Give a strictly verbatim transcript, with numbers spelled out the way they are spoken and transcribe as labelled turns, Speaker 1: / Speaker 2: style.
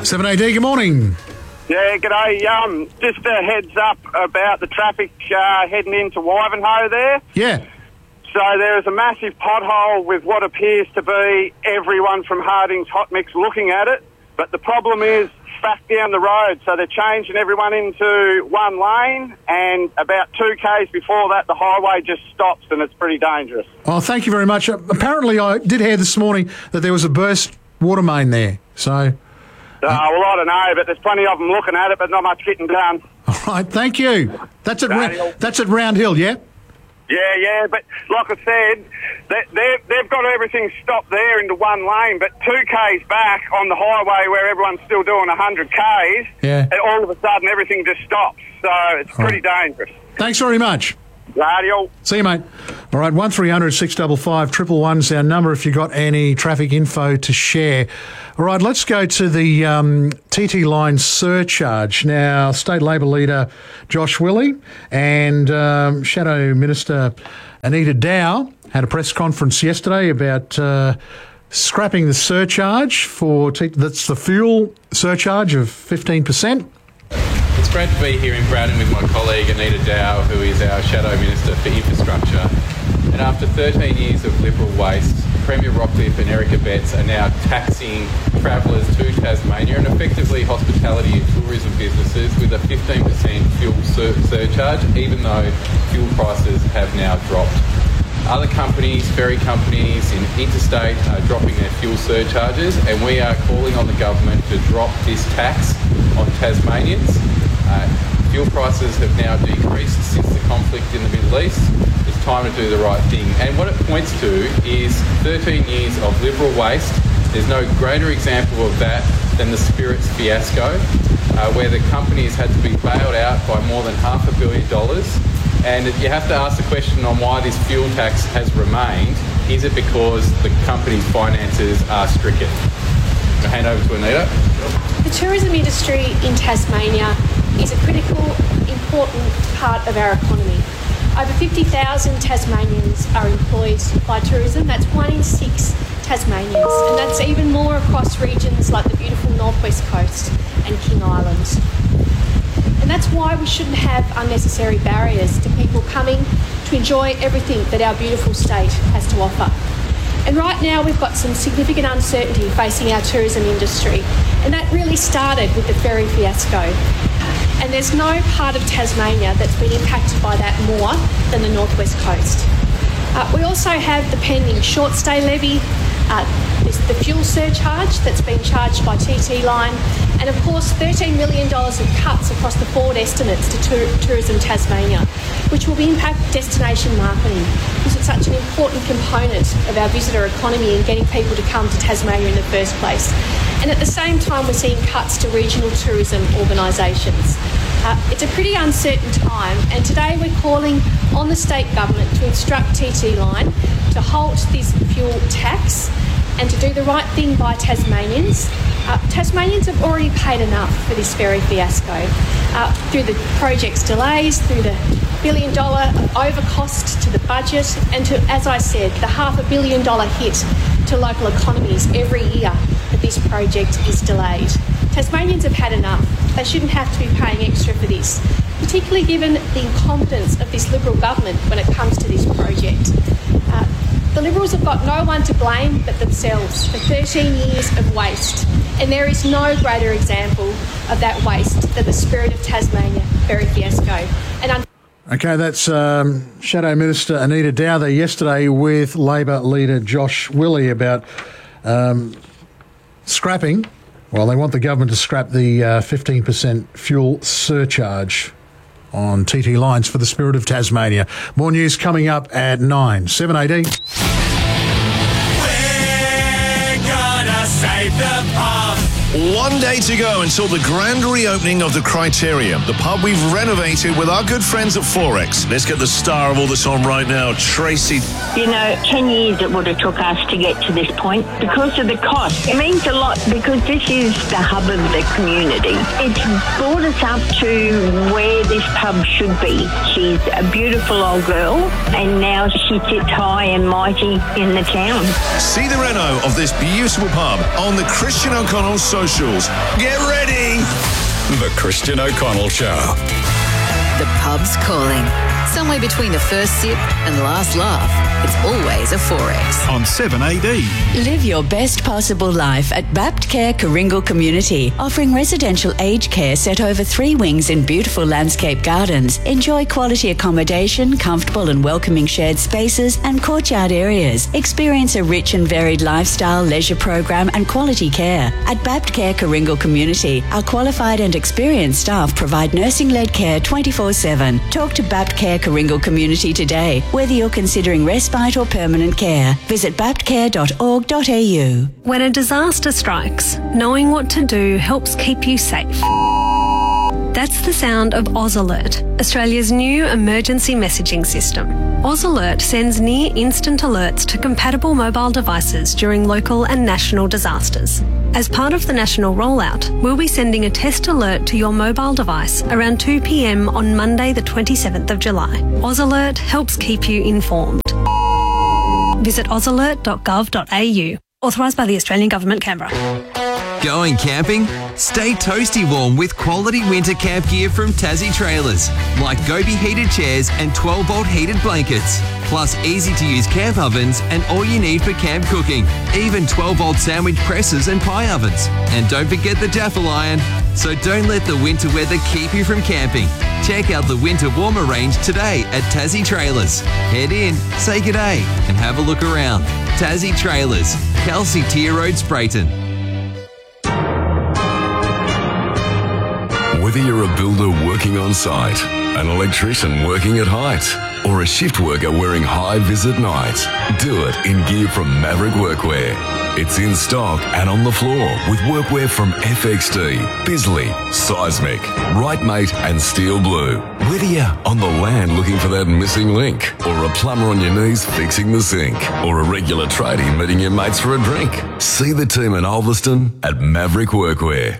Speaker 1: seven A D, good morning.
Speaker 2: Yeah, g'day. Um, just a heads up about the traffic uh, heading into Wivenhoe there.
Speaker 1: Yeah.
Speaker 2: So there is a massive pothole with what appears to be everyone from Harding's Hot Mix looking at it. But the problem is back down the road. So they're changing everyone into one lane, and about two k's before that, the highway just stops, and it's pretty dangerous.
Speaker 1: Oh, thank you very much. Uh, apparently, I did hear this morning that there was a burst water main there. So...
Speaker 2: Uh, well, I don't know, but there's plenty of them looking at it, but not much getting done.
Speaker 1: All right, thank you. That's at Ra- that's at Round Hill, yeah?
Speaker 2: Yeah, yeah, but like I said, they, they've, they've got everything stopped there into one lane, but two k's back on the highway where everyone's still doing one hundred k's,
Speaker 1: yeah.
Speaker 2: and all of a sudden everything just stops. So it's
Speaker 1: all
Speaker 2: pretty
Speaker 1: right.
Speaker 2: dangerous.
Speaker 1: Thanks very much.
Speaker 2: Radio.
Speaker 1: See you, mate. All right, one three hundred six five five triple one is our number if you've got any traffic info to share. All right, let's go to the um, T T line surcharge. Now, State Labor leader Josh Willie and um, Shadow Minister Anita Dow had a press conference yesterday about uh, scrapping the surcharge for, T- that's the fuel surcharge of fifteen percent.
Speaker 3: It's great to be here in Browden with my colleague Anita Dow, who is our Shadow Minister for Infrastructure. And after thirteen years of Liberal waste, Premier Rockcliffe and Erica Betts are now taxing travellers to Tasmania and effectively hospitality and tourism businesses with a fifteen percent fuel sur- surcharge, even though fuel prices have now dropped. Other companies, ferry companies in interstate are dropping their fuel surcharges, and we are calling on the government to drop this tax on Tasmanians. Uh, fuel prices have now decreased since the conflict in the Middle East. It's time to do the right thing. And what it points to is thirteen years of Liberal waste. There's no greater example of that than the Spirits fiasco, uh, where the company has had to be bailed out by more than half a billion dollars. And you have to ask the question on why this fuel tax has remained. Is it because the company's finances are stricken? I'll hand over to Anita.
Speaker 4: The tourism industry in Tasmania is a critical, important part of our economy. Over fifty thousand Tasmanians are employed by tourism. That's one in six Tasmanians. And that's even more across regions like the beautiful North West Coast and King Island. And that's why we shouldn't have unnecessary barriers to people coming to enjoy everything that our beautiful state has to offer. And right now we've got some significant uncertainty facing our tourism industry, and that really started with the ferry fiasco. And there's no part of Tasmania that's been impacted by that more than the North West Coast. Uh, we also have the pending short stay levy, uh, the fuel surcharge that's been charged by T T Line, and of course thirteen million dollars of cuts across the forward estimates to tour- Tourism Tasmania, which will impact destination marketing, because it's such an important component of our visitor economy and getting people to come to Tasmania in the first place. And at the same time, we're seeing cuts to regional tourism organisations. Uh, it's a pretty uncertain time, and today we're calling on the state government to instruct T T Line to halt this fuel tax and to do the right thing by Tasmanians. Uh, Tasmanians have already paid enough for this ferry fiasco, uh, through the project's delays, through the billion dollar overcost to the budget, and to, as I said, the half a billion dollar hit to local economies every year that this project is delayed. Tasmanians have had enough. They shouldn't have to be paying extra for this, particularly given the incompetence of this Liberal government when it comes to this project. Uh, the Liberals have got no one to blame but themselves for thirteen years of waste, and there is no greater example of that waste than the Spirit of Tasmania ferry fiasco. And un-
Speaker 1: Okay, that's um, Shadow Minister Anita Dow there yesterday with Labor leader Josh Willie about um, scrapping. Well, they want the government to scrap the uh, fifteen percent fuel surcharge on T T lines for the Spirit of Tasmania. More news coming up at nine. seven A D.
Speaker 5: We're gonna save the pub.
Speaker 6: One day to go until the grand reopening of the Criterium, the pub we've renovated with our good friends at Forex. Let's get the star of all this on right now, Tracy.
Speaker 7: You know, ten years it would have took us to get to this point because of the cost. It means a lot because this is the hub of the community. It's brought us up to where this pub should be. She's a beautiful old girl and now she sits high and mighty in the town.
Speaker 6: See the reno of this beautiful pub on the Christian O'Connell social socials. Get ready!
Speaker 5: The Christian O'Connell Show.
Speaker 8: The pub's calling. Somewhere between the first sip and last laugh, it's always a four X.
Speaker 5: On seven A D.
Speaker 9: Live your best possible life at Baptcare Coringal Community, offering residential aged care set over three wings in beautiful landscape gardens. Enjoy quality accommodation, comfortable and welcoming shared spaces and courtyard areas. Experience a rich and varied lifestyle, leisure program and quality care. At Baptcare Coringal Community, our qualified and experienced staff provide nursing-led care twenty-four seven. Talk to Baptcare Coringal Community today, whether you're considering respite or permanent care. Visit baptcare dot org dot a u.
Speaker 10: When a disaster strikes, knowing what to do helps keep you safe. That's the sound of Oz Alert, Australia's new emergency messaging system. Oz Alert sends near instant alerts to compatible mobile devices during local and national disasters. As part of the national rollout, we'll be sending a test alert to your mobile device around two p m on Monday the twenty-seventh of July. Oz Alert helps keep you informed. Visit oz alert dot gov dot a u. Authorised by the Australian Government, Canberra.
Speaker 11: Going camping? Stay toasty warm with quality winter camp gear from Tassie Trailers, like Gobi heated chairs and twelve volt heated blankets, plus easy to use camp ovens and all you need for camp cooking, even twelve volt sandwich presses and pie ovens. And don't forget the Jaffle iron. So don't let the winter weather keep you from camping. Check out the winter warmer range today at Tassie Trailers. Head in, say g'day and have a look around. Tassie Trailers, Kelsey Tier Road, Sprayton.
Speaker 12: Whether you're a builder working on site, an electrician working at height, or a shift worker wearing high vis at night, do it in gear from Maverick Workwear. It's in stock and on the floor with workwear from F X D, Bisley, Seismic, Rightmate and Steel Blue. Whether you're on the land looking for that missing link, or a plumber on your knees fixing the sink, or a regular tradie meeting your mates for a drink, see the team in Ulverston at Maverick Workwear.